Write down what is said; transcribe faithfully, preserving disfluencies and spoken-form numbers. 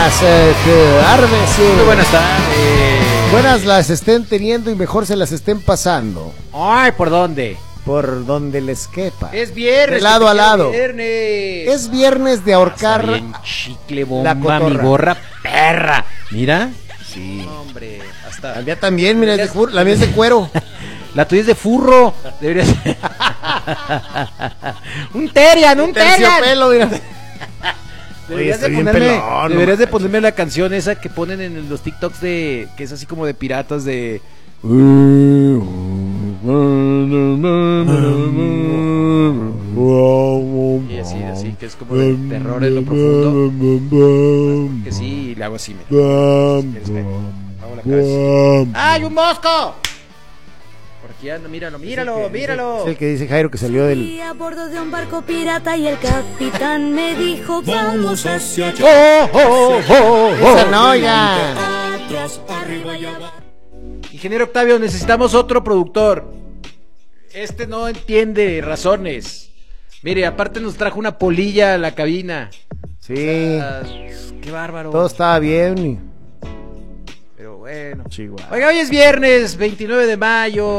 buenas eh, tardes. eh. Muy buenas tardes. Buenas las estén teniendo y mejor se las estén pasando. Ay, ¿por dónde? Por donde les quepa. Es viernes. De lado a lado. Viernes. Es viernes de ahorcar. Está bien chicle la bomba, mi cotorra. gorra perra. Mira. Sí. Hombre, hasta. La mía también, mira, es de fur- la mía es de cuero. La tuya es de furro. Deberías. un terian, un terian. Terciopelo, mira. Deberías, Oye, de estoy bien ponerme, pelón, deberías no de ponerme la canción esa que ponen en los TikToks de que es así como de piratas de y así, así que es como de terror en lo profundo. Que sí, le hago así, mira. Hago la cabeza. ¡Ay, un mosco! Por aquí anda, míralo, míralo, míralo. Es el que dice Jairo que salió del. Fui a bordo de un barco pirata y el capitán me dijo vamos hacia allá. ¡Oh, oh, oh, oh! Esa no, ya. Atrás, arriba y abajo. Ingeniero Octavio, necesitamos otro productor. Este no entiende razones. Mire, aparte nos trajo una polilla a la cabina. Sí. Ah, qué bárbaro. Todo estaba bien. Pero bueno. Chihuahua. Oiga, hoy es viernes, veintinueve de mayo.